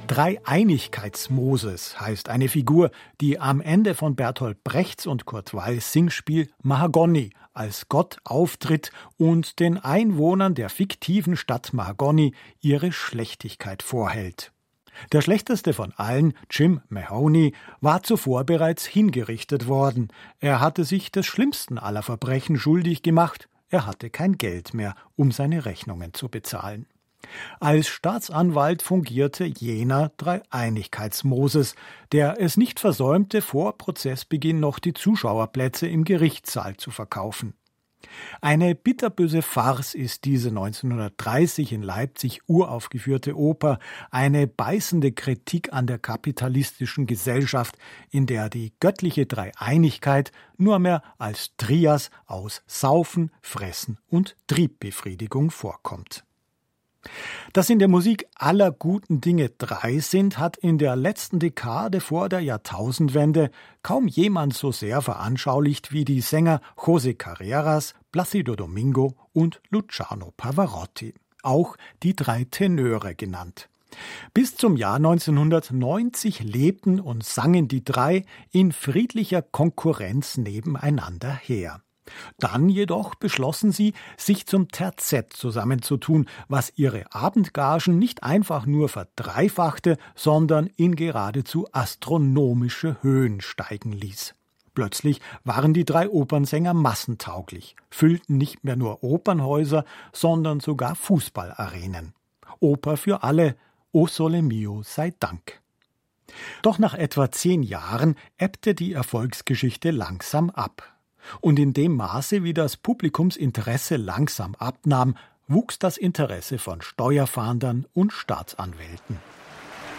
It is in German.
Dreieinigkeits-Moses heißt eine Figur, die am Ende von Bertolt Brechts und Kurt Weils Singspiel Mahagoni als Gott auftritt und den Einwohnern der fiktiven Stadt Mahagoni ihre Schlechtigkeit vorhält. Der schlechteste von allen, Jim Mahoney, war zuvor bereits hingerichtet worden. Er hatte sich des schlimmsten aller Verbrechen schuldig gemacht. Er hatte kein Geld mehr, um seine Rechnungen zu bezahlen. Als Staatsanwalt fungierte jener Dreieinigkeits-Moses, der es nicht versäumte, vor Prozessbeginn noch die Zuschauerplätze im Gerichtssaal zu verkaufen. Eine bitterböse Farce ist diese 1930 in Leipzig uraufgeführte Oper, eine beißende Kritik an der kapitalistischen Gesellschaft, in der die göttliche Dreieinigkeit nur mehr als Trias aus Saufen, Fressen und Triebbefriedigung vorkommt. Dass in der Musik aller guten Dinge drei sind, hat in der letzten Dekade vor der Jahrtausendwende kaum jemand so sehr veranschaulicht wie die Sänger José Carreras, Plácido Domingo und Luciano Pavarotti, auch die drei Tenöre genannt. Bis zum Jahr 1990 lebten und sangen die drei in friedlicher Konkurrenz nebeneinander her. Dann jedoch beschlossen sie, sich zum Terzett zusammenzutun, was ihre Abendgagen nicht einfach nur verdreifachte, sondern in geradezu astronomische Höhen steigen ließ. Plötzlich waren die drei Opernsänger massentauglich, füllten nicht mehr nur Opernhäuser, sondern sogar Fußballarenen. Oper für alle, O Sole Mio sei Dank. Doch nach etwa 10 Jahren ebbte die Erfolgsgeschichte langsam ab. Und in dem Maße, wie das Publikumsinteresse langsam abnahm, wuchs das Interesse von Steuerfahndern und Staatsanwälten.